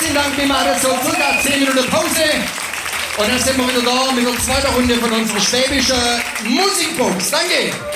Herzlichen Dank, wir machen jetzt so circa 10 Minuten Pause. Und dann sind wir wieder da mit der zweiten Runde von unserer schwäbischen Musikbox. Danke!